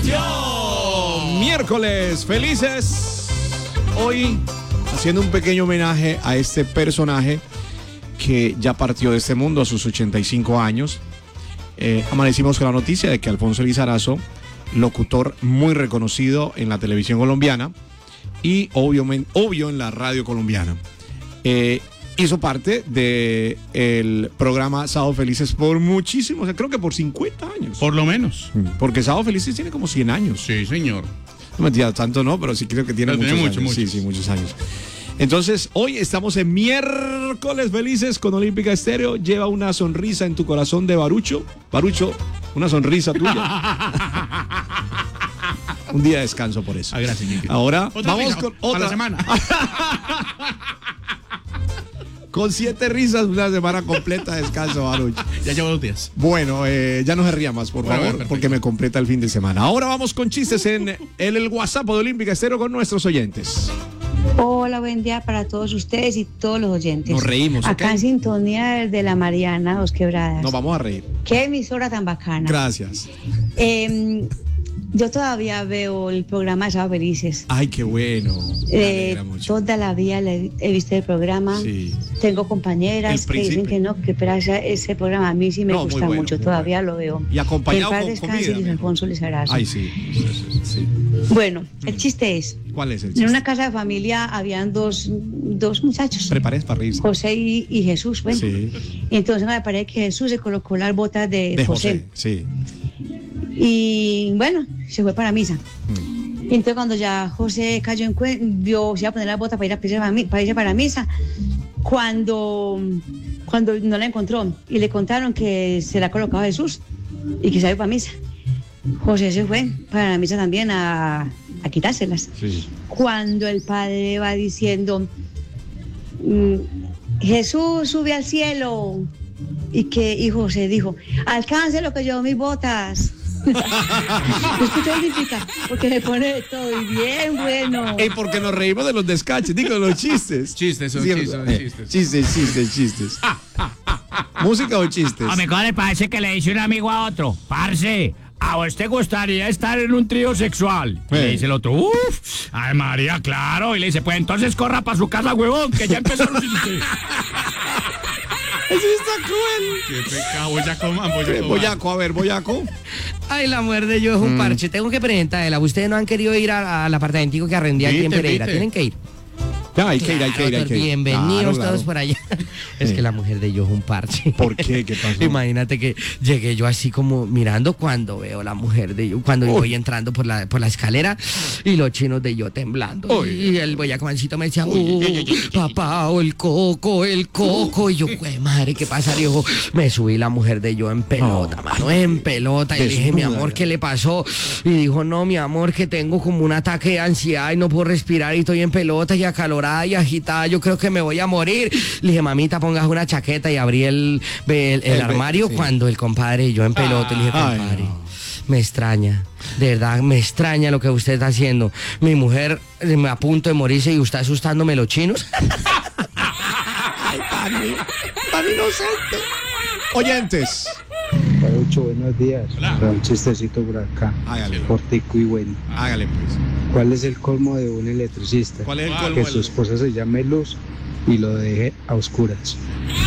Miércoles felices. Hoy haciendo un pequeño homenaje a este personaje que ya partió de este mundo a sus 85 años. Amanecimos con la noticia de que Alfonso Lizarazo, locutor muy reconocido en la televisión colombiana y obvio en la radio colombiana, hizo parte del programa Sábado Felices por muchísimos, creo que por 50 años. Por lo menos. Porque Sábado Felices tiene como 100 años. Sí, señor. No mentira, tanto no, pero sí creo que tiene muchos años. Muchos. Sí, muchos años. Entonces, hoy estamos en Miércoles Felices con Olímpica Estéreo. Lleva una sonrisa en tu corazón de Barucho. Barucho, una sonrisa tuya. Un día de descanso por eso. Gracias, Nicky. Ahora Otra vamos risa, con para otra la semana. Con 7 risas, una semana completa de descanso, Barucho. Ya llevo 2 días. Bueno, ya no se ría más, por favor, perfecto. porque me completa el fin de semana. Ahora vamos con chistes en el WhatsApp de Olímpica Estéreo con nuestros oyentes. Hola, buen día para todos ustedes y todos los oyentes. Nos reímos, ¿ok? Acá en sintonía desde la Mariana, Dos Quebradas. Nos vamos a reír. Qué emisora tan bacana. Gracias. Yo todavía veo el programa de Sábado Felices. Ay, qué bueno. Me alegra mucho. Toda la vida he visto el programa. Sí. Tengo compañeras que dicen que no, que pero ese programa a mí sí me gusta muy bueno, mucho, muy todavía bueno. lo veo. Y acompañado en paz con descanse, comida. Luis Alfonso Lizarazo. Ay, sí. Bueno, el chiste es, ¿Cuál es el en chiste? una casa de familia habían dos muchachos. Prepares para reírse. José y Jesús, bueno. Sí. Y entonces me parece que Jesús se colocó las botas de José. Sí. Y bueno, se fue para misa. Y entonces cuando ya José cayó en cuenta, se iba a poner las botas para irse para misa, cuando no la encontró y le contaron que se la ha colocado Jesús y que se iba para misa. José se fue para la misa también a quitárselas. Sí. Cuando el padre va diciendo, Jesús sube al cielo, y José dijo, alcance lo que llevo mis botas. Escucha Olímpica, porque me pone de todo y bien bueno. Y porque nos reímos de los descaches, digo, de los chistes. Chistes, son Chistes. chistes. Chistes. ¿Música o chistes? A mi le parece que le dice un amigo a otro, parce, ¿a vos te gustaría estar en un trío sexual? Y le dice el otro, uff, ay María, claro. Y le dice, pues entonces corra para su casa, huevón, que ya empezaron los chistes. Eso está cruel. Qué pecado, boyaco, man, Boyaco. Ay, la mujer de yo es un parche. Tengo que presentarla. Ustedes no han querido ir al apartamentico que arrendé aquí en Pereira. Tienen que ir. Ya, hay que ir. Bienvenidos Claro. todos por allá. Es que la mujer de yo es un parche. ¿Por qué? ¿Qué pasó? Imagínate que llegué yo así como mirando cuando veo la mujer de yo, cuando voy entrando por la escalera y los chinos de yo temblando. Y el boyacomancito me decía, papá, el coco. Y yo, güey, madre, ¿qué pasa? Dijo, me subí la mujer de yo en pelota, mano, en pelota. Y le dije, mi amor, ¿qué le pasó? Y dijo, no, mi amor, que tengo como un ataque de ansiedad y no puedo respirar y estoy en pelota y acalorada y agitada, yo creo que me voy a morir. Le dije, mamita, pongas una chaqueta, y abrí el armario cuando el compadre y yo en pelota. Le dije, compadre, me extraña, de verdad, me extraña lo que usted está haciendo. Mi mujer me a punto de morirse y usted asustándome los chinos. Ay, tan inocente. Oyentes. Barucho, buenos días. Hola. Un chistecito por acá. Hágale. Cortico y bueno. Hágale, pues. ¿Cuál es el colmo de un electricista? ¿Cuál es el colmo? Que su esposa se llame Luz y lo deje a oscuras.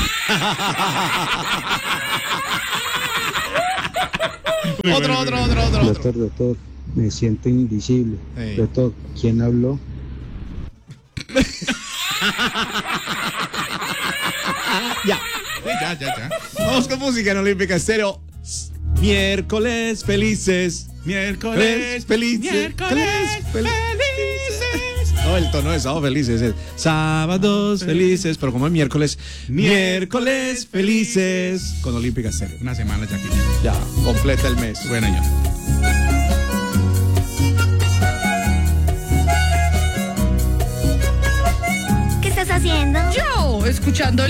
Otro. Doctor, me siento invisible. Hey. Doctor, ¿quién habló? Ya. Ya. Vamos con música en Olímpica Estéreo. Miércoles felices. Miércoles felices. No, el tono de Sábado Felices es sábados felices, pero como es miércoles felices con Olímpica Estéreo. Una semana ya aquí. Ya, completa el mes. Bueno, ya. ¿Qué estás haciendo? Yo, escuchando